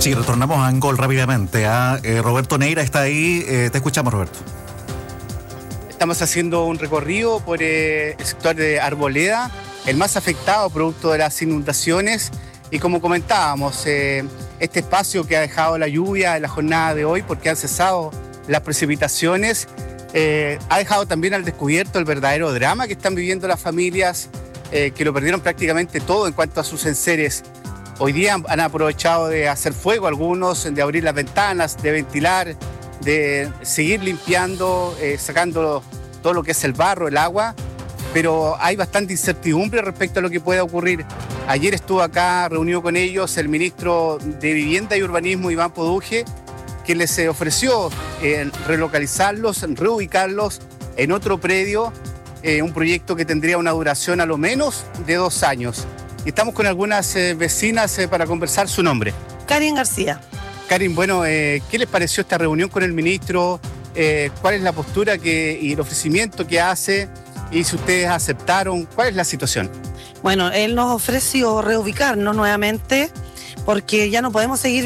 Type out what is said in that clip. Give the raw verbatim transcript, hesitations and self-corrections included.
Sí, retornamos a Angol rápidamente. ¿ah? Eh, Roberto Neira está ahí. Eh, te escuchamos, Roberto. Estamos haciendo un recorrido por eh, el sector de Arboleda, el más afectado producto de las inundaciones. Y como comentábamos, eh, este espacio que ha dejado la lluvia en la jornada de hoy, porque han cesado las precipitaciones, eh, ha dejado también al descubierto el verdadero drama que están viviendo las familias, eh, que lo perdieron prácticamente todo en cuanto a sus enseres. Hoy día han aprovechado de hacer fuego algunos, de abrir las ventanas, de ventilar, de seguir limpiando, eh, sacando todo lo que es el barro, el agua, pero hay bastante incertidumbre respecto a lo que pueda ocurrir. Ayer estuvo acá reunido con ellos el ministro de Vivienda y Urbanismo, Iván Poduje, que les ofreció eh, relocalizarlos, reubicarlos en otro predio, eh, un proyecto que tendría una duración a lo menos de dos años. Y estamos con algunas eh, vecinas eh, para conversar su nombre. Karin García. Karin, bueno, eh, ¿qué les pareció esta reunión con el ministro? Eh, ¿Cuál es la postura que, y el ofrecimiento que hace? Y si ustedes aceptaron, ¿cuál es la situación? Bueno, él nos ofreció reubicarnos nuevamente porque ya no podemos seguir